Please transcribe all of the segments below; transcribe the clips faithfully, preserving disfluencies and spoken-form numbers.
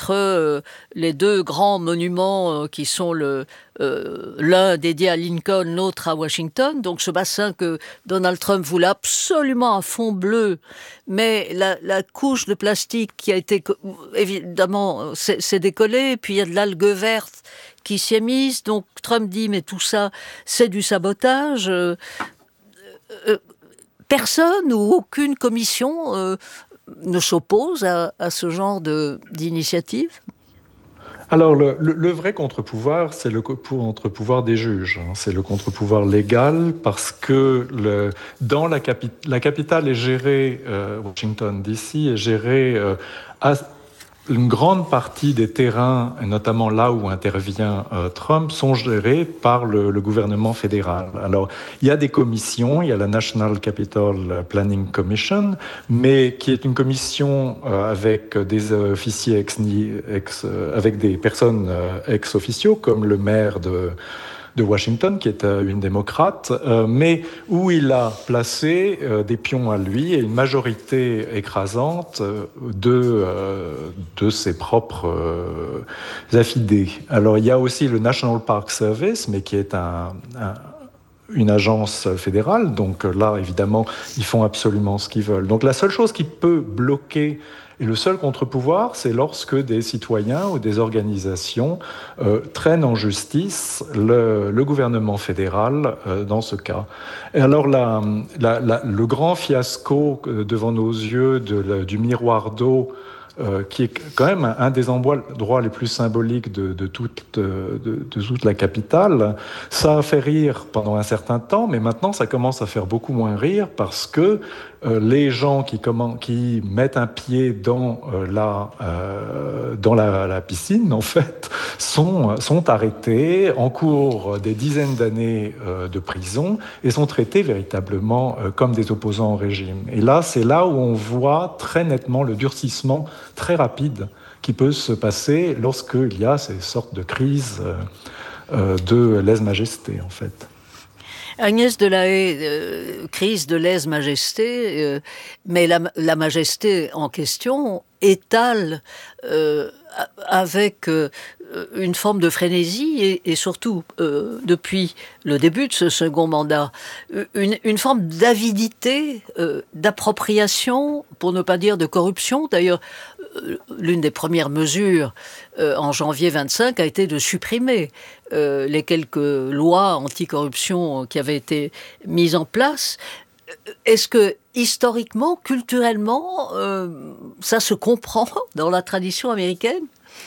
entre euh, les deux grands monuments euh, qui sont le, euh, l'un dédié à Lincoln, l'autre à Washington. Donc ce bassin que Donald Trump voulait absolument à fond bleu, mais la, la couche de plastique qui a été, évidemment, s'est, s'est décollée, puis il y a de l'algue verte qui s'y est mise. Donc Trump dit, mais tout ça, c'est du sabotage. Euh, euh, personne ou aucune commission euh, ne s'oppose à, à ce genre de, d'initiative? Alors, le, le, le vrai contre-pouvoir, c'est le contre-pouvoir des juges. C'est le contre-pouvoir légal parce que le, dans la, capi- la capitale est gérée, euh, Washington D C est gérée euh, à, une grande partie des terrains, et notamment là où intervient euh, Trump, sont gérés par le, le gouvernement fédéral. Alors, il y a des commissions, il y a la National Capital Planning Commission, mais qui est une commission euh, avec des officiers ex, ex euh, avec des personnes euh, ex-officio, comme le maire de de Washington, qui est euh, une démocrate, euh, mais où il a placé euh, des pions à lui et une majorité écrasante euh, de, euh, de ses propres euh, affidés. Alors, il y a aussi le National Park Service, mais qui est un, un une agence fédérale, donc là, évidemment, ils font absolument ce qu'ils veulent. Donc la seule chose qui peut bloquer, et le seul contre-pouvoir, c'est lorsque des citoyens ou des organisations euh, traînent en justice le, le gouvernement fédéral euh, dans ce cas. Et alors la, la, la, le grand fiasco devant nos yeux de, la, du miroir d'eau, Euh, qui est quand même un, un des endroits les plus symboliques de, de, toute, de, de toute la capitale. Ça a fait rire pendant un certain temps, mais maintenant ça commence à faire beaucoup moins rire parce que euh, les gens qui, comment, qui mettent un pied dans, euh, la, euh, dans la, la piscine, en fait, sont, sont arrêtés, encourent des dizaines d'années euh, de prison et sont traités véritablement euh, comme des opposants au régime. Et là, c'est là où on voit très nettement le durcissement très rapide qui peut se passer lorsqu'il y a ces sortes de crises euh, de lèse-majesté, en fait. Agnès Delahaye, euh, crise de lèse-majesté, euh, mais la, la majesté en question étale euh, avec euh, une forme de frénésie et, et surtout, euh, depuis le début de ce second mandat, une, une forme d'avidité, euh, d'appropriation, pour ne pas dire de corruption. D'ailleurs, euh, l'une des premières mesures euh, en janvier vingt-cinq a été de supprimer euh, les quelques lois anticorruption qui avaient été mises en place. Est-ce que, historiquement, culturellement, euh, ça se comprend dans la tradition américaine ?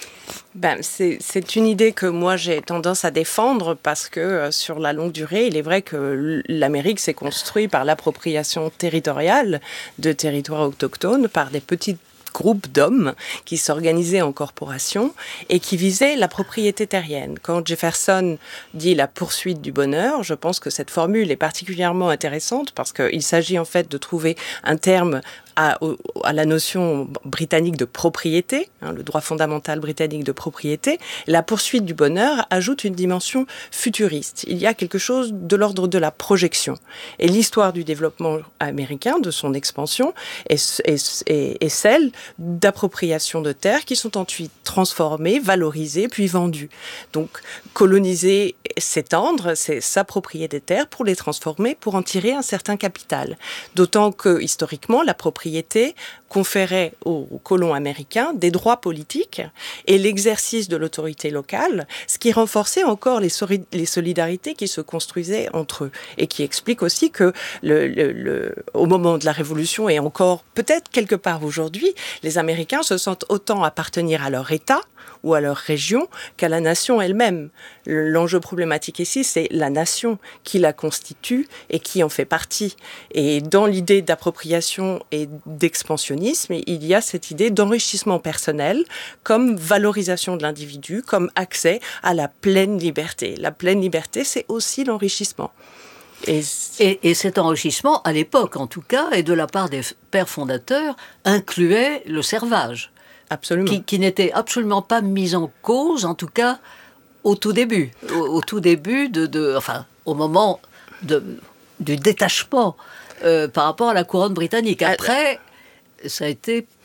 Ben, c'est, c'est une idée que moi j'ai tendance à défendre parce que euh, sur la longue durée, il est vrai que l'Amérique s'est construite par l'appropriation territoriale de territoires autochtones par des petites groupes d'hommes qui s'organisaient en corporations et qui visaient la propriété terrienne. Quand Jefferson dit la poursuite du bonheur, je pense que cette formule est particulièrement intéressante parce qu'il s'agit en fait de trouver un terme à, à la notion britannique de propriété, hein, le droit fondamental britannique de propriété. La poursuite du bonheur ajoute une dimension futuriste. Il y a quelque chose de l'ordre de la projection. Et l'histoire du développement américain, de son expansion, est, est, est, est celle d'appropriation de terres qui sont ensuite transformées, valorisées, puis vendues. Donc, coloniser, s'étendre, c'est s'approprier des terres pour les transformer, pour en tirer un certain capital. D'autant que, historiquement, la propriété conférait aux colons américains des droits politiques et l'exercice de l'autorité locale, ce qui renforçait encore les, sori- les solidarités qui se construisaient entre eux et qui explique aussi que le, le, le, au moment de la Révolution et encore peut-être quelque part aujourd'hui, les Américains se sentent autant appartenir à leur État ou à leur région qu'à la nation elle-même. L'enjeu problématique ici, c'est la nation qui la constitue et qui en fait partie. Et dans l'idée d'appropriation et d'expansionnisme, il y a cette idée d'enrichissement personnel comme valorisation de l'individu, comme accès à la pleine liberté. La pleine liberté, c'est aussi l'enrichissement. Et, et, et cet enrichissement, à l'époque en tout cas, et de la part des pères fondateurs, incluait le servage. Absolument. Qui, qui n'était absolument pas mis en cause, en tout cas au tout début, au, au tout début de, de, enfin, au moment de, du détachement euh, par rapport à la couronne britannique. Après, ça a été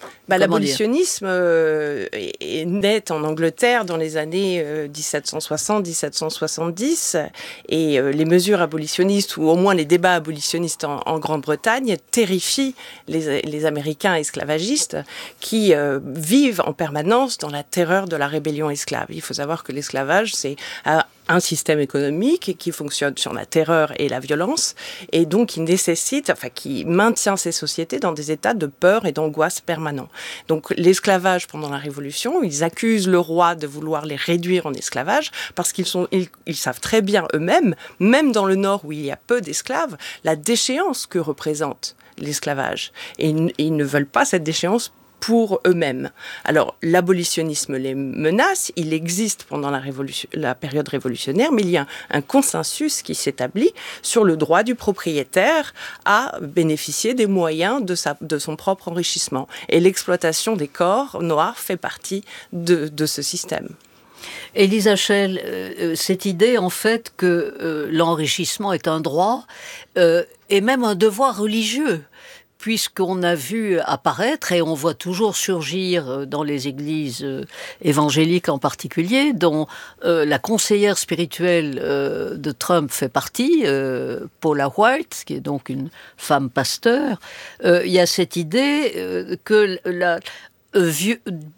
Bah, l'abolitionnisme euh, est, est net en Angleterre dans les années euh, dix-sept cent soixante à dix-sept cent soixante-dix et euh, les mesures abolitionnistes ou au moins les débats abolitionnistes en, en Grande-Bretagne terrifient les, les Américains esclavagistes qui euh, vivent en permanence dans la terreur de la rébellion esclave. Il faut savoir que l'esclavage, c'est euh, un système économique qui fonctionne sur la terreur et la violence et donc qui nécessite, enfin qui maintient ces sociétés dans des états de peur et d'angoisse permanents. Donc l'esclavage pendant la Révolution, ils accusent le roi de vouloir les réduire en esclavage parce qu'ils sont, ils, ils savent très bien eux-mêmes, même dans le Nord où il y a peu d'esclaves, la déchéance que représente l'esclavage. Et ils, ils ne veulent pas cette déchéance pour eux-mêmes. Alors, l'abolitionnisme les menace, il existe pendant la, révolution, la période révolutionnaire, mais il y a un consensus qui s'établit sur le droit du propriétaire à bénéficier des moyens de, sa, de son propre enrichissement. Et l'exploitation des corps noirs fait partie de, de ce système. Élisa Schell, euh, cette idée en fait que euh, l'enrichissement est un droit euh, et même un devoir religieux, puisqu'on a vu apparaître, et on voit toujours surgir dans les églises évangéliques en particulier, dont euh, la conseillère spirituelle euh, de Trump fait partie, euh, Paula White, qui est donc une femme pasteur, euh, il y a cette idée euh, que la, euh, vieux,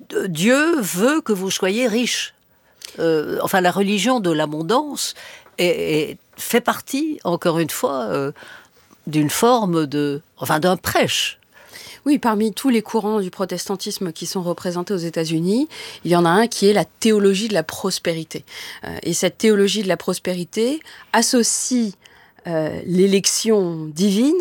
Dieu veut que vous soyez riches. Euh, enfin, la religion de l'abondance est, est, fait partie, encore une fois, euh, d'une forme de, enfin d'un prêche. Oui, parmi tous les courants du protestantisme qui sont représentés aux États-Unis, il y en a un qui est la théologie de la prospérité. Euh, et cette théologie de la prospérité associe euh, l'élection divine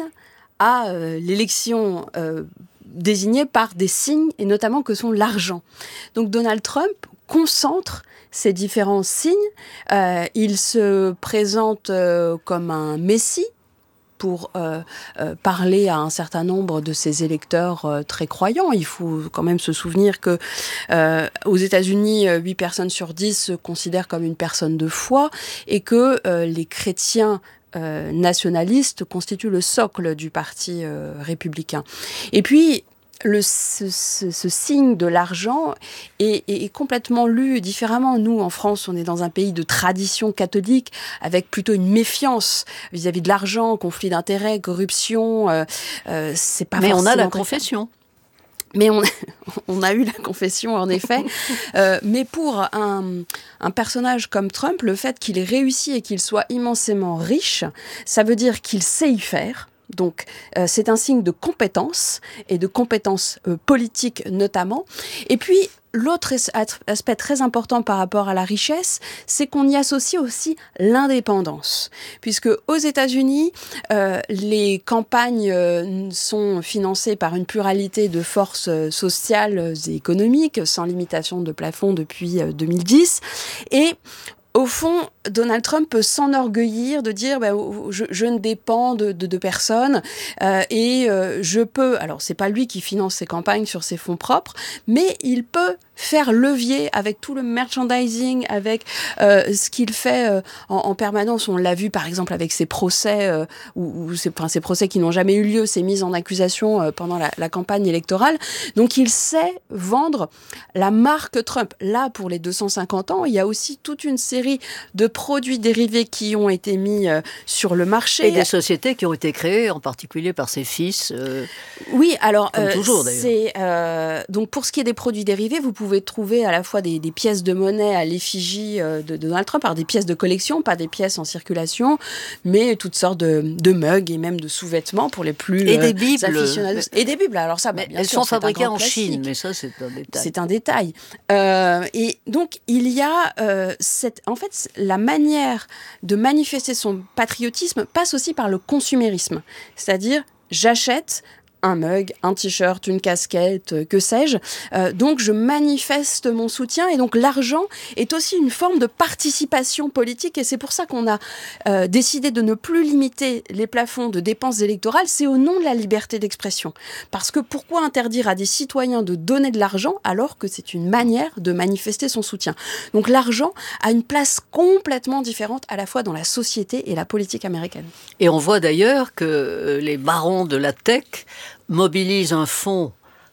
à euh, l'élection euh, désignée par des signes, et notamment que sont l'argent. Donc Donald Trump concentre ces différents signes. Euh, il se présente euh, comme un messie, pour euh, euh, parler à un certain nombre de ses électeurs euh, très croyants. Il faut quand même se souvenir que euh, aux États-Unis, huit personnes sur dix se considèrent comme une personne de foi et que euh, les chrétiens euh, nationalistes constituent le socle du parti euh, républicain. Et puis, Le, ce, ce, ce signe de l'argent est, est, est complètement lu différemment. Nous, en France, on est dans un pays de tradition catholique, avec plutôt une méfiance vis-à-vis de l'argent, conflit d'intérêts, corruption. Euh, euh, c'est pas Mais on a la très... confession. Mais on, on a eu la confession, en effet. Euh, mais pour un, un personnage comme Trump, le fait qu'il ait réussi et qu'il soit immensément riche, ça veut dire qu'il sait y faire. Donc, euh, c'est un signe de compétence, et de compétence euh, politique notamment. Et puis, l'autre aspect très important par rapport à la richesse, c'est qu'on y associe aussi l'indépendance. Puisque aux États-Unis, euh, les campagnes euh, sont financées par une pluralité de forces sociales et économiques, sans limitation de plafond depuis euh, deux mille dix. Et au fond, Donald Trump peut s'enorgueillir de dire bah, je, je ne dépends de, de, de personne euh, et euh, je peux, alors c'est pas lui qui finance ses campagnes sur ses fonds propres, mais il peut faire levier avec tout le merchandising, avec euh, ce qu'il fait euh, en, en permanence. On l'a vu par exemple avec ses procès, euh, ou, ou ses, enfin, ses procès qui n'ont jamais eu lieu, ses mises en accusation euh, pendant la, la campagne électorale. Donc il sait vendre la marque Trump. Là, pour les deux cent cinquante ans, il y a aussi toute une série de produits dérivés qui ont été mis euh, sur le marché. Et des sociétés qui ont été créées, en particulier par ses fils. Euh, oui, alors, comme euh, toujours d'ailleurs. C'est, euh, donc pour ce qui est des produits dérivés, vous pouvez trouver à la fois des, des pièces de monnaie à l'effigie euh, de, de Donald Trump, alors des pièces de collection, pas des pièces en circulation, mais toutes sortes de, de mugs et même de sous-vêtements pour les plus et euh, des bibles. aficionados. Mais, et des bibles, alors ça, mais bien elles sûr, sont fabriquées en classique. Chine, mais ça c'est un détail. C'est un détail. Euh, et donc il y a euh, cette, en fait, la manière de manifester son patriotisme passe aussi par le consumérisme, c'est-à-dire j'achète un mug, un t-shirt, une casquette, que sais-je. Euh, donc, je manifeste mon soutien. Et donc, l'argent est aussi une forme de participation politique. Et c'est pour ça qu'on a euh, décidé de ne plus limiter les plafonds de dépenses électorales. C'est au nom de la liberté d'expression. Parce que pourquoi interdire à des citoyens de donner de l'argent alors que c'est une manière de manifester son soutien? Donc, l'argent a une place complètement différente à la fois dans la société et la politique américaine. Et on voit d'ailleurs que les barons de la tech mobilise un fonds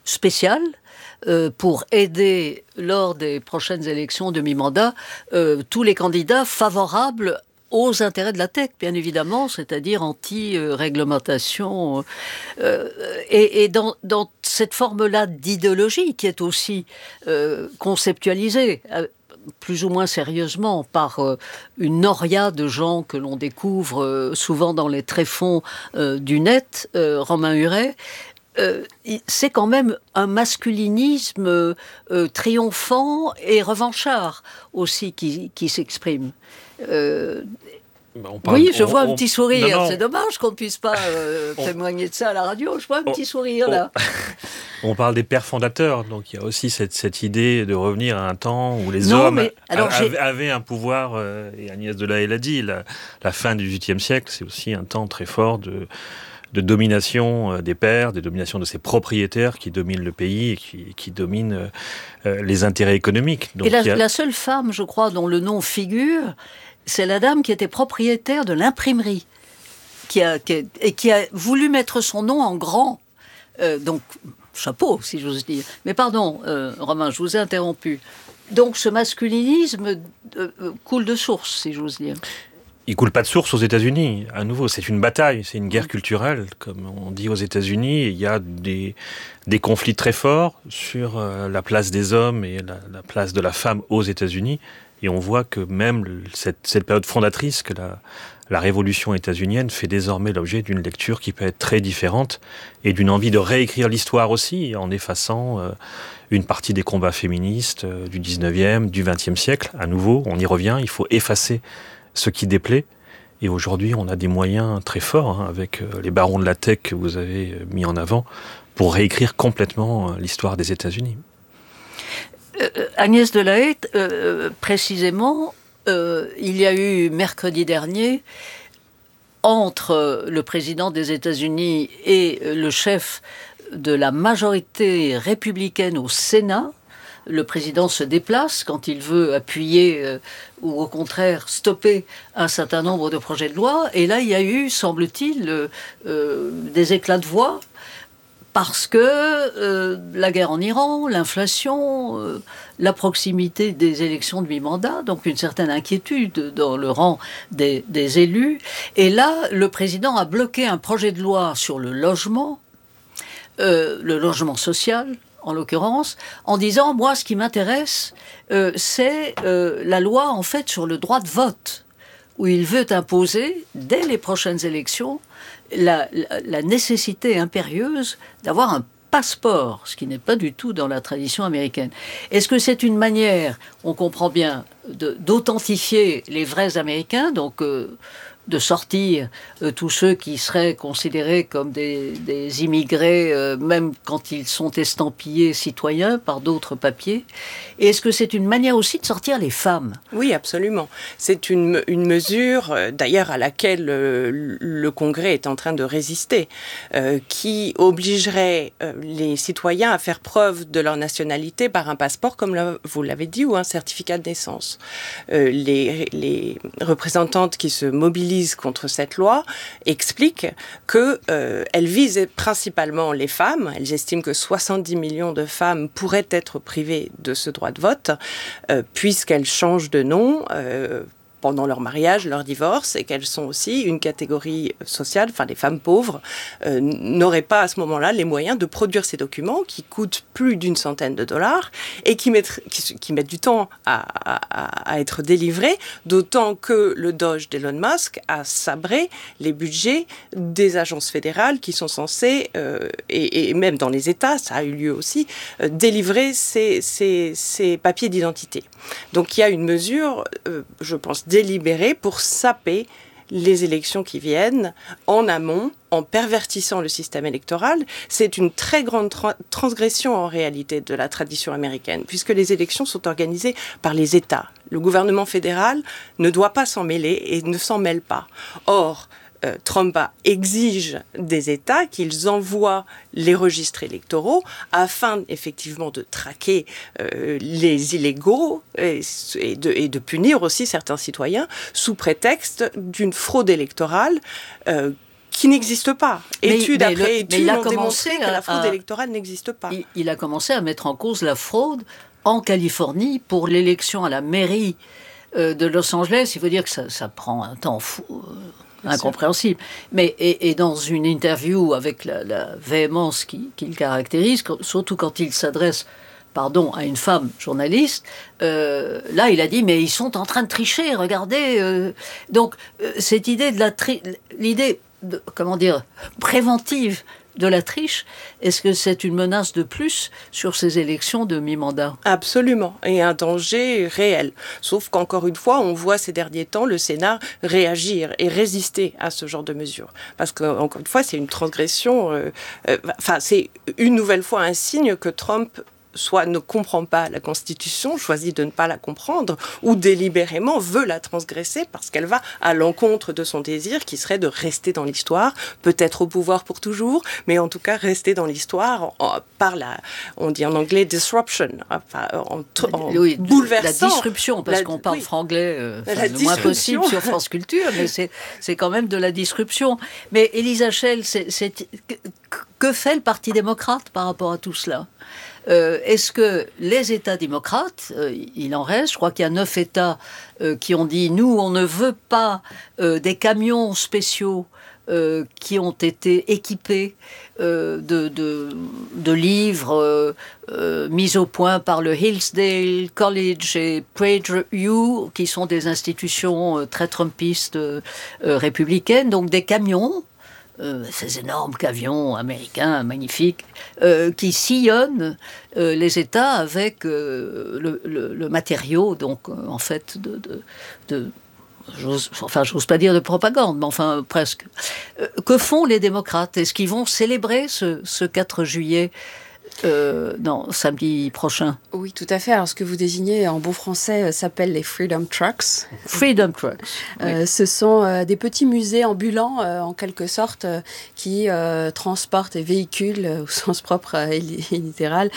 spécial euh, pour aider, lors des prochaines élections de mi-mandat, euh, tous les candidats favorables aux intérêts de la tech, bien évidemment, c'est-à-dire anti-réglementation. Euh, et et dans, dans cette forme-là d'idéologie, qui est aussi euh, conceptualisée, euh, plus ou moins sérieusement, par euh, une noria de gens que l'on découvre euh, souvent dans les tréfonds euh, du net, euh, Romain Huret, euh, c'est quand même un masculinisme euh, euh, triomphant et revanchard aussi qui, qui s'exprime. Euh, ben parle, oui, je on, vois un on, petit sourire. Non, non. C'est dommage qu'on ne puisse pas euh, on, témoigner de ça à la radio. Je vois un on, petit sourire là. On parle des pères fondateurs, donc il y a aussi cette, cette idée de revenir à un temps où les non, hommes mais, alors, avaient, avaient un pouvoir, euh, et Agnès Delahaye l'a dit, la, la fin du dix-huitième siècle, c'est aussi un temps très fort de, de domination des pères, de domination de ces propriétaires qui dominent le pays et qui, qui dominent euh, les intérêts économiques. Donc, et la, a... la seule femme, je crois, dont le nom figure, c'est la dame qui était propriétaire de l'imprimerie, qui a, qui a, et qui a voulu mettre son nom en grand. Euh, donc, chapeau, si j'ose dire. Mais pardon, euh, Romain, je vous ai interrompu. Donc, ce masculinisme euh, coule de source, si j'ose dire. Il coule pas de source aux États-Unis. À nouveau, c'est une bataille, c'est une guerre culturelle, comme on dit aux États-Unis. Il y a des, des conflits très forts sur euh, la place des hommes et la, la place de la femme aux États-Unis. Et on voit que même cette, cette période fondatrice, que la, la révolution états-unienne fait désormais l'objet d'une lecture qui peut être très différente et d'une envie de réécrire l'histoire aussi, en effaçant euh, une partie des combats féministes euh, du dix-neuvième, du vingtième siècle. À nouveau, on y revient, il faut effacer ce qui déplaît. Et aujourd'hui, on a des moyens très forts, hein, avec euh, les barons de la tech que vous avez mis en avant, pour réécrire complètement euh, l'histoire des États-Unis. Euh, Agnès Delahaye, euh, précisément, euh, il y a eu mercredi dernier, entre le président des États-Unis et le chef de la majorité républicaine au Sénat, le président se déplace quand il veut appuyer euh, ou au contraire stopper un certain nombre de projets de loi. Et là, il y a eu, semble-t-il, euh, euh, des éclats de voix parce que euh, la guerre en Iran, l'inflation, euh, la proximité des élections de mi-mandat, donc une certaine inquiétude dans le rang des, des élus. Et là, le président a bloqué un projet de loi sur le logement, euh, le logement social, en l'occurrence, en disant, moi, ce qui m'intéresse, euh, c'est euh, la loi, en fait, sur le droit de vote, où il veut imposer, dès les prochaines élections, la, la, la nécessité impérieuse d'avoir un passeport, ce qui n'est pas du tout dans la tradition américaine. Est-ce que c'est une manière, on comprend bien, de, d'authentifier les vrais Américains, donc euh, de sortir euh, tous ceux qui seraient considérés comme des, des immigrés, euh, même quand ils sont estampillés citoyens par d'autres papiers. Et est-ce que c'est une manière aussi de sortir les femmes ? Oui, absolument. C'est une, une mesure, euh, d'ailleurs, à laquelle euh, le Congrès est en train de résister, euh, qui obligerait euh, les citoyens à faire preuve de leur nationalité par un passeport, comme la, vous l'avez dit, ou un certificat de naissance. Euh, les, les représentantes qui se mobilisent contre cette loi expliquent qu'elle euh, vise principalement les femmes. Elles estiment que soixante-dix millions de femmes pourraient être privées de ce droit de vote, euh, puisqu'elles changent de nom euh, pendant leur mariage, leur divorce, et qu'elles sont aussi une catégorie sociale, enfin les femmes pauvres, euh, n'auraient pas à ce moment-là les moyens de produire ces documents qui coûtent plus d'une centaine de dollars et qui mettent, qui, qui mettent du temps à, à, à être délivrés, d'autant que le Doge d'Elon Musk a sabré les budgets des agences fédérales qui sont censées, euh, et, et même dans les États, ça a eu lieu aussi, euh, délivrer ces, ces, ces papiers d'identité. Donc il y a une mesure, euh, je pense, délibérée pour saper les élections qui viennent en amont, en pervertissant le système électoral. C'est une très grande tra- transgression en réalité de la tradition américaine, puisque les élections sont organisées par les États. Le gouvernement fédéral ne doit pas s'en mêler et ne s'en mêle pas. Or, Euh, Trump exige des États qu'ils envoient les registres électoraux afin effectivement de traquer euh, les illégaux et, et, de, et de punir aussi certains citoyens sous prétexte d'une fraude électorale euh, qui n'existe pas. Mais, étude mais après le, étude mais ont démontré à, que la fraude à, électorale n'existe pas. Il, il a commencé à mettre en cause la fraude en Californie pour l'élection à la mairie euh, de Los Angeles. Il faut dire que ça, ça prend un temps fou, euh, incompréhensible. Mais, et, et dans une interview avec la, la véhémence qui, qui le caractérise, surtout quand il s'adresse pardon, à une femme journaliste, euh, là, il a dit, mais ils sont en train de tricher, regardez. Euh. Donc, euh, cette idée de la tri- l'idée, de, comment dire, préventive de la triche, est-ce que c'est une menace de plus sur ces élections de mi-mandat ? Absolument, et un danger réel. Sauf qu'encore une fois, on voit ces derniers temps le Sénat réagir et résister à ce genre de mesures. Parce qu'encore une fois, c'est une transgression, euh, euh, enfin, c'est une nouvelle fois un signe que Trump soit ne comprend pas la Constitution, choisit de ne pas la comprendre, ou délibérément veut la transgresser parce qu'elle va à l'encontre de son désir qui serait de rester dans l'histoire, peut-être au pouvoir pour toujours, mais en tout cas rester dans l'histoire en, par la, on dit en anglais disruption, enfin, en, en oui, bouleversant. La disruption, parce la, qu'on parle oui. franglais euh, le moins possible sur France Culture, mais c'est, c'est quand même de la disruption. Mais Elisa Schell, c'est, c'est, que, que fait le Parti démocrate par rapport à tout cela ? Euh, est-ce que les États démocrates, euh, il en reste, je crois qu'il y a neuf États euh, qui ont dit « nous, on ne veut pas euh, des camions spéciaux euh, qui ont été équipés euh, de, de, de livres euh, euh, mis au point par le Hillsdale College et PragerU, qui sont des institutions euh, très trumpistes euh, républicaines, donc des camions ». Euh, ces énormes camions américains magnifiques euh, qui sillonnent euh, les États avec euh, le, le, le matériau, donc euh, en fait de, de, de j'ose, enfin j'ose pas dire de propagande, mais enfin presque. Euh, que font les démocrates ? Est-ce qu'ils vont célébrer ce, ce quatre juillet ? Euh, non, samedi prochain. Oui, tout à fait. Alors, ce que vous désignez en bon français euh, s'appelle les Freedom Trucks. Freedom Trucks. Euh, oui. Ce sont euh, des petits musées ambulants, euh, en quelque sorte, euh, qui euh, transportent et véhiculent, euh, au sens propre et, et littéral,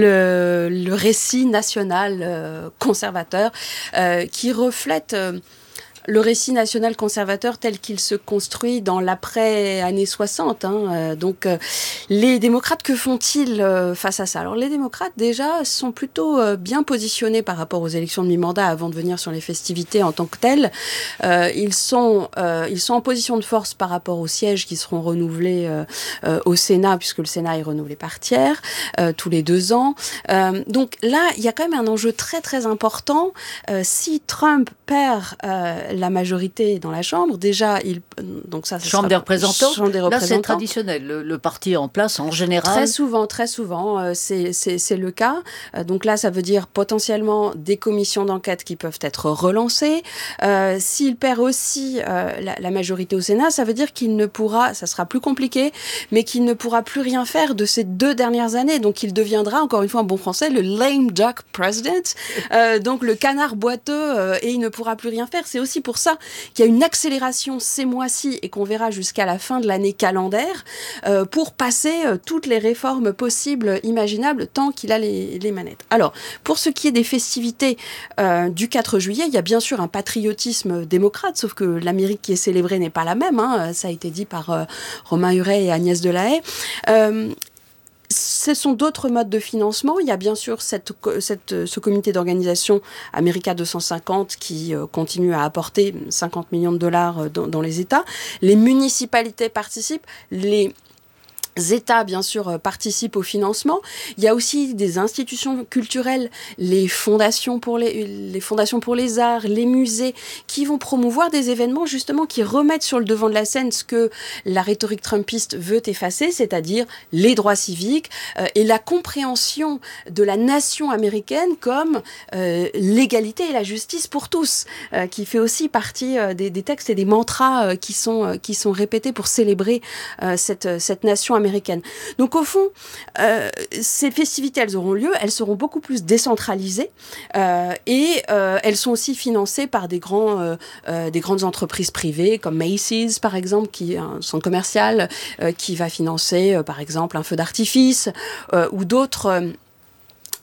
le, le récit national euh, conservateur euh, qui reflète... Euh, le récit national conservateur tel qu'il se construit dans l'après-années soixante. Hein. Euh, donc, euh, les démocrates, que font-ils euh, face à ça ? Alors, les démocrates, déjà, sont plutôt euh, bien positionnés par rapport aux élections de mi-mandat avant de venir sur les festivités en tant que telles. Euh, ils, sont, euh, ils sont en position de force par rapport aux sièges qui seront renouvelés euh, euh, au Sénat, puisque le Sénat est renouvelé par tiers, euh, tous les deux ans. Euh, donc là, il y a quand même un enjeu très, très important. Euh, si Trump perd euh, la majorité dans la Chambre, déjà, il donc ça, ça Chambre sera, des représentants. Chambre des représentants. Là, c'est traditionnel. Le, le parti en place, en général. Très souvent, très souvent, euh, c'est, c'est, c'est le cas. Euh, donc là, ça veut dire potentiellement des commissions d'enquête qui peuvent être relancées. Euh, s'il perd aussi euh, la, la majorité au Sénat, ça veut dire qu'il ne pourra, ça sera plus compliqué, mais qu'il ne pourra plus rien faire de ces deux dernières années. Donc il deviendra, encore une fois en bon français, le lame duck president, euh, donc le canard boiteux, euh, et il ne pourra plus rien faire. C'est aussi pour ça qu'il y a une accélération ces mois-ci et qu'on verra jusqu'à la fin de l'année calendaire euh, pour passer euh, toutes les réformes possibles, imaginables, tant qu'il a les, les manettes. Alors, pour ce qui est des festivités euh, du quatre juillet, il y a bien sûr un patriotisme démocrate, sauf que l'Amérique qui est célébrée n'est pas la même. Hein, ça a été dit par euh, Romain Huret et Agnès Delahaye. Euh, Ce sont d'autres modes de financement. Il y a bien sûr cette, cette, ce comité d'organisation America deux cent cinquante qui euh, continue à apporter cinquante millions de dollars dans, dans les États. Les municipalités participent, les États, bien sûr, participent au financement. Il y a aussi des institutions culturelles, les fondations pour les, les fondations pour les arts, les musées, qui vont promouvoir des événements, justement, qui remettent sur le devant de la scène ce que la rhétorique trumpiste veut effacer, c'est-à-dire les droits civiques euh, et la compréhension de la nation américaine comme euh, l'égalité et la justice pour tous, euh, qui fait aussi partie euh, des, des textes et des mantras euh, qui sont, euh, qui sont répétés pour célébrer euh, cette, cette nation américaine. Américaine. Donc au fond, euh, ces festivités, elles auront lieu, elles seront beaucoup plus décentralisées euh, et euh, elles sont aussi financées par des, grands, euh, euh, des grandes entreprises privées comme Macy's par exemple, qui est un centre commercial euh, qui va financer euh, par exemple un feu d'artifice euh, ou d'autres... Euh,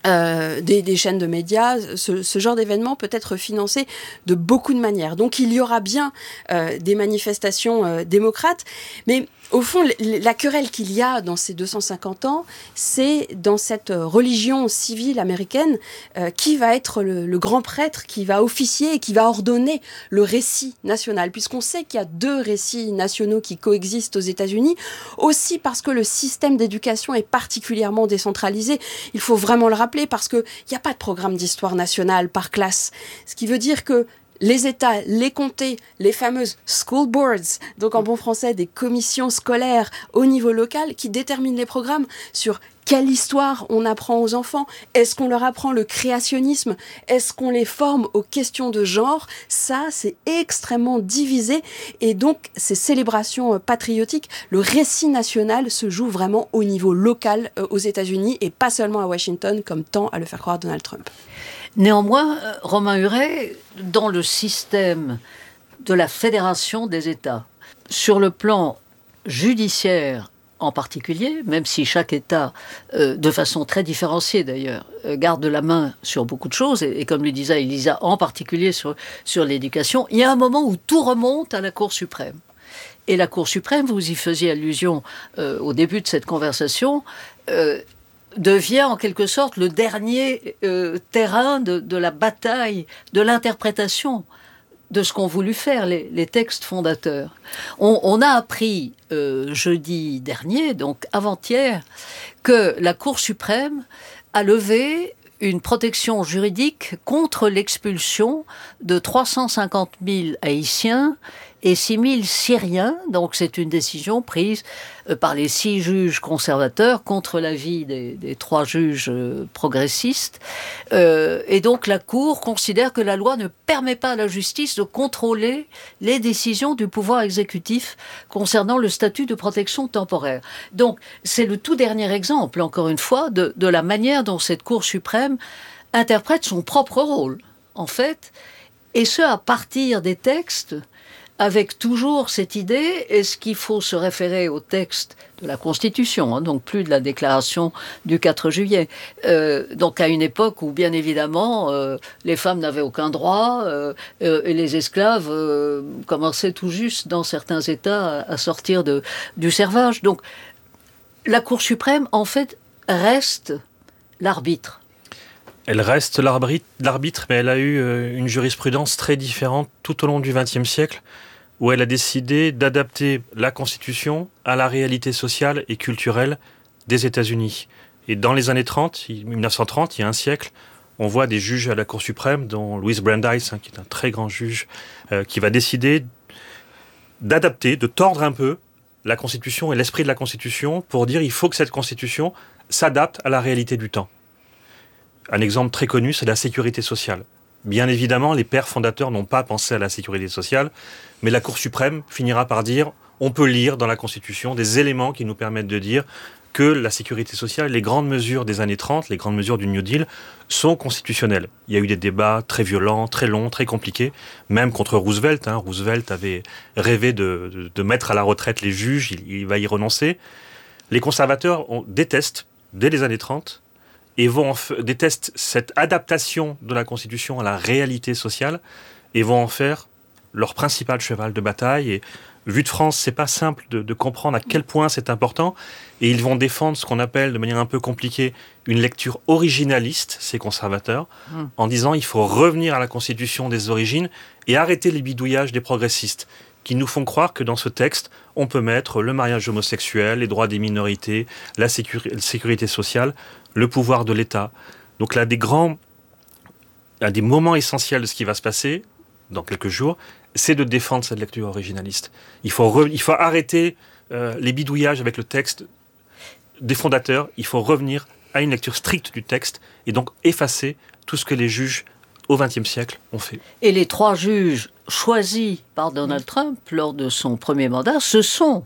Euh, des, des chaînes de médias, ce, ce genre d'événement peut être financé de beaucoup de manières. Donc il y aura bien euh, des manifestations euh, démocrates, mais au fond, la querelle qu'il y a dans ces deux cent cinquante ans, c'est dans cette religion civile américaine euh, qui va être le, le grand prêtre, qui va officier et qui va ordonner le récit national, puisqu'on sait qu'il y a deux récits nationaux qui coexistent aux États-Unis, aussi parce que le système d'éducation est particulièrement décentralisé. Il faut vraiment le rappeler parce qu'il n'y a pas de programme d'histoire nationale par classe, ce qui veut dire que les États, les comtés, les fameuses school boards, donc en bon français des commissions scolaires au niveau local qui déterminent les programmes sur quelle histoire on apprend aux enfants. Est-ce qu'on leur apprend le créationnisme? Est-ce qu'on les forme aux questions de genre? Ça, c'est extrêmement divisé. Et donc, ces célébrations patriotiques, le récit national se joue vraiment au niveau local euh, aux États-Unis et pas seulement à Washington, comme tend à le faire croire Donald Trump. Néanmoins, Romain Huret, dans le système de la fédération des États, sur le plan judiciaire en particulier, même si chaque État, euh, de façon très différenciée d'ailleurs, euh, garde la main sur beaucoup de choses, et, et comme le disait Elisa, en particulier sur, sur l'éducation, il y a un moment où tout remonte à la Cour suprême. Et la Cour suprême, vous y faisiez allusion euh, au début de cette conversation, euh, devient en quelque sorte le dernier euh, terrain de, de la bataille, de l'interprétation de ce qu'ont voulu faire les, les textes fondateurs. On, on a appris euh, jeudi dernier, donc avant-hier, que la Cour suprême a levé une protection juridique contre l'expulsion de trois cent cinquante mille Haïtiens et six mille Syriens. Donc c'est une décision prise par les six juges conservateurs contre l'avis des, des trois juges progressistes. Euh, et donc la Cour considère que la loi ne permet pas à la justice de contrôler les décisions du pouvoir exécutif concernant le statut de protection temporaire. Donc c'est le tout dernier exemple, encore une fois, de, de la manière dont cette Cour suprême interprète son propre rôle, en fait, et ce à partir des textes, avec toujours cette idée, est-ce qu'il faut se référer au texte de la Constitution, hein, donc plus de la déclaration du quatre juillet, euh, donc à une époque où, bien évidemment, euh, les femmes n'avaient aucun droit, euh, euh, et les esclaves euh, commençaient tout juste, dans certains États, à, à sortir de, du servage. Donc, la Cour suprême, en fait, reste l'arbitre. Elle reste l'arbitre, mais elle a eu une jurisprudence très différente tout au long du vingtième siècle, où elle a décidé d'adapter la Constitution à la réalité sociale et culturelle des États-Unis. Et dans les années trente, mille neuf cent trente, il y a un siècle, on voit des juges à la Cour suprême, dont Louis Brandeis, hein, qui est un très grand juge, euh, qui va décider d'adapter, de tordre un peu la Constitution et l'esprit de la Constitution pour dire qu'il faut que cette Constitution s'adapte à la réalité du temps. Un exemple très connu, c'est la sécurité sociale. Bien évidemment, les pères fondateurs n'ont pas pensé à la sécurité sociale, mais la Cour suprême finira par dire on peut lire dans la Constitution des éléments qui nous permettent de dire que la sécurité sociale, les grandes mesures des années trente, les grandes mesures du New Deal, sont constitutionnelles. Il y a eu des débats très violents, très longs, très compliqués, même contre Roosevelt. Hein. Roosevelt avait rêvé de, de, de mettre à la retraite les juges, il, il va y renoncer. Les conservateurs on, détestent, dès les années trente, et vont en f- détestent cette adaptation de la Constitution à la réalité sociale, et vont en faire leur principal cheval de bataille. Et vu de France, c'est pas simple de, de comprendre à quel point c'est important, et ils vont défendre ce qu'on appelle, de manière un peu compliquée, une lecture originaliste, ces conservateurs, mmh. en disant il faut revenir à la Constitution des origines et arrêter les bidouillages des progressistes, qui nous font croire que dans ce texte, on peut mettre le mariage homosexuel, les droits des minorités, la sécurité, la sécurité sociale, le pouvoir de l'État. Donc là, des grands, un des moments essentiels de ce qui va se passer dans quelques jours, c'est de défendre cette lecture originaliste. Il faut, re, il faut arrêter euh, les bidouillages avec le texte des fondateurs. Il faut revenir à une lecture stricte du texte et donc effacer tout ce que les juges au vingtième siècle ont fait. Et les trois juges choisis par Donald Trump lors de son premier mandat, ce sont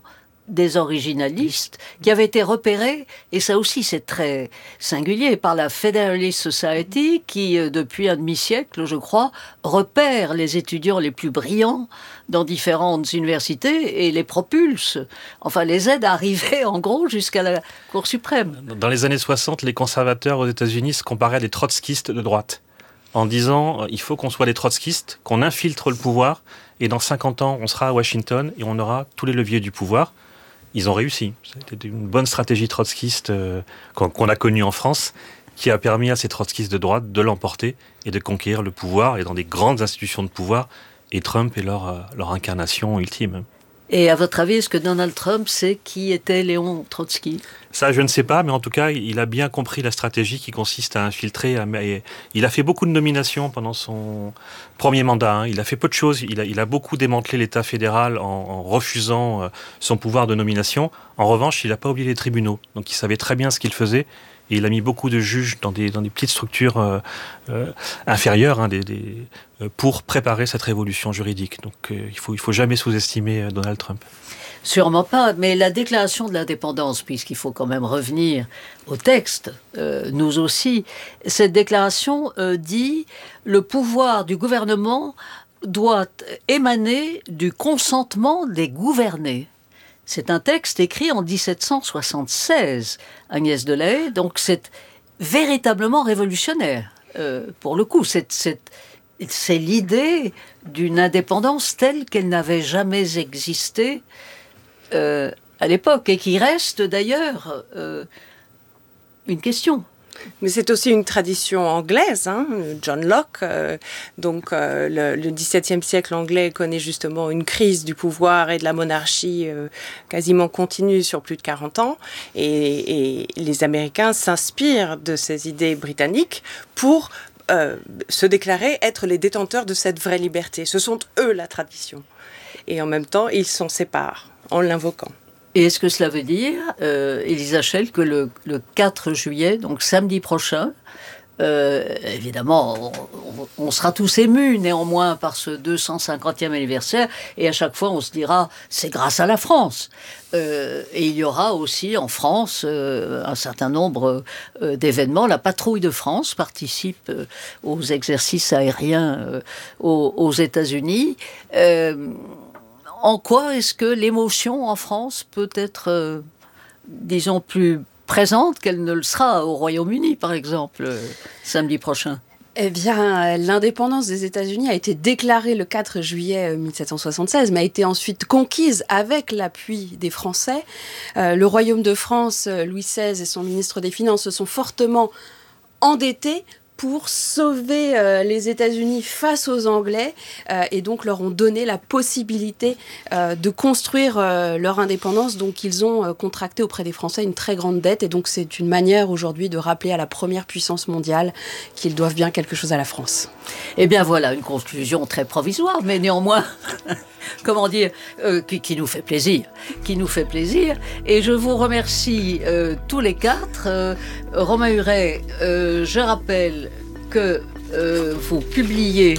des originalistes qui avaient été repérés, et ça aussi c'est très singulier, par la Federalist Society qui, depuis un demi-siècle, je crois, repère les étudiants les plus brillants dans différentes universités et les propulse, enfin les aide à arriver en gros jusqu'à la Cour suprême. Dans les années soixante, les conservateurs aux États-Unis se comparaient à des trotskistes de droite, en disant il faut qu'on soit des trotskistes, qu'on infiltre le pouvoir, et dans cinquante ans, on sera à Washington et on aura tous les leviers du pouvoir. Ils ont réussi. C'était une bonne stratégie trotskiste euh, qu'on a connue en France, qui a permis à ces trotskistes de droite de l'emporter et de conquérir le pouvoir, et dans des grandes institutions de pouvoir, et Trump est leur, euh, leur incarnation ultime. Et à votre avis, est-ce que Donald Trump sait qui était Léon Trotsky ? Ça, je ne sais pas, mais en tout cas, il a bien compris la stratégie qui consiste à infiltrer. À... Il a fait beaucoup de nominations pendant son premier mandat. Hein. Il a fait peu de choses. Il a, il a beaucoup démantelé l'État fédéral en, en refusant euh, son pouvoir de nomination. En revanche, il n'a pas oublié les tribunaux. Donc, il savait très bien ce qu'il faisait. Et il a mis beaucoup de juges dans des, dans des petites structures euh, euh, inférieures hein, des, des, euh, pour préparer cette révolution juridique. Donc euh, il ne faut, il faut jamais sous-estimer euh, Donald Trump. Sûrement pas, mais la déclaration de l'indépendance, puisqu'il faut quand même revenir au texte, euh, nous aussi, cette déclaration euh, dit « Le pouvoir du gouvernement doit émaner du consentement des gouvernés ». C'est un texte écrit en dix-sept cent soixante-seize, Agnès Delahaye, donc c'est véritablement révolutionnaire. Euh, pour le coup, c'est, c'est, c'est l'idée d'une indépendance telle qu'elle n'avait jamais existé euh, à l'époque, et qui reste d'ailleurs euh, une question. Mais c'est aussi une tradition anglaise, hein, John Locke. Euh, donc euh, le, le dix-septième siècle anglais connaît justement une crise du pouvoir et de la monarchie euh, quasiment continue sur plus de quarante ans. Et, et les Américains s'inspirent de ces idées britanniques pour euh, se déclarer être les détenteurs de cette vraie liberté. Ce sont eux la tradition. Et en même temps, ils s'en séparent en l'invoquant. Et est-ce que cela veut dire, euh, Elisa Schell, que le, le quatre juillet, donc samedi prochain, euh, évidemment, on, on sera tous émus néanmoins par ce deux cent cinquantième anniversaire, et à chaque fois on se dira, c'est grâce à la France. Euh, et il y aura aussi en France euh, un certain nombre euh, d'événements. La patrouille de France participe euh, aux exercices aériens euh, aux, aux États-Unis. Euh, En quoi est-ce que l'émotion en France peut être, euh, disons, plus présente qu'elle ne le sera au Royaume-Uni, par exemple, euh, samedi prochain ? Eh bien, l'indépendance des États-Unis a été déclarée le quatre juillet mille sept cent soixante-seize, mais a été ensuite conquise avec l'appui des Français. Euh, le Royaume de France, Louis seize et son ministre des Finances se sont fortement endettés pour sauver euh, les États-Unis face aux Anglais euh, et donc leur ont donné la possibilité euh, de construire euh, leur indépendance. Donc ils ont euh, contracté auprès des Français une très grande dette, et donc c'est une manière aujourd'hui de rappeler à la première puissance mondiale qu'ils doivent bien quelque chose à la France. Eh bien voilà, une conclusion très provisoire, mais néanmoins, comment dire, euh, qui, qui nous fait plaisir, qui nous fait plaisir. Et je vous remercie euh, tous les quatre. Euh, Romain Huret, euh, je rappelle que euh, vous publiez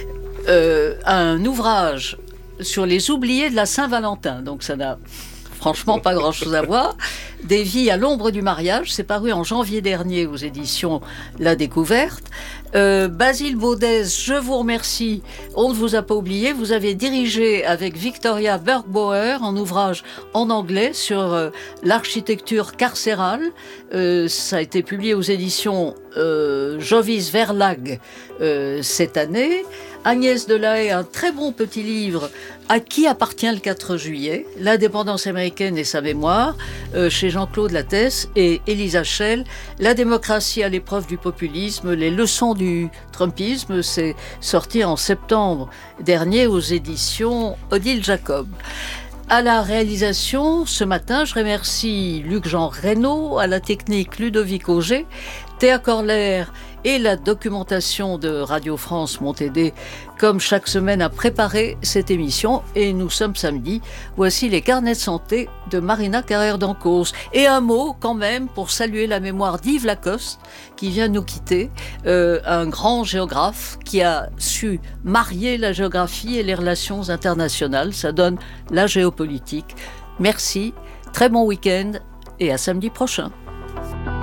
euh, un ouvrage sur les oubliés de la Saint-Valentin, donc ça n'a franchement pas grand-chose à voir. Des vies à l'ombre du mariage, c'est paru en janvier dernier aux éditions La Découverte. Euh, Basile Baudez, je vous remercie. On ne vous a pas oublié. Vous avez dirigé avec Victoria Bergbauer un ouvrage en anglais sur euh, l'architecture carcérale. Euh, ça a été publié aux éditions euh, Jovis Verlag euh, cette année. Agnès Delahaye, un très bon petit livre, À qui appartient le quatre juillet, l'indépendance américaine et sa mémoire, euh, chez Jean-Claude Lattès, et Elisa Schell, La démocratie à l'épreuve du populisme, les leçons du trumpisme. C'est sorti en septembre dernier aux éditions Odile Jacob. À la réalisation, ce matin, je remercie Luc-Jean Reynaud, à la technique Ludovic Auger, Théa Corler et la documentation de Radio France m'ont aidé, comme chaque semaine, à préparer cette émission. Et nous sommes samedi. Voici les carnets de santé de Marina Carrère-Dancos. Et un mot quand même pour saluer la mémoire d'Yves Lacoste, qui vient nous quitter, euh, un grand géographe qui a su marier la géographie et les relations internationales. Ça donne la géopolitique Merci, très bon week-end et à samedi prochain.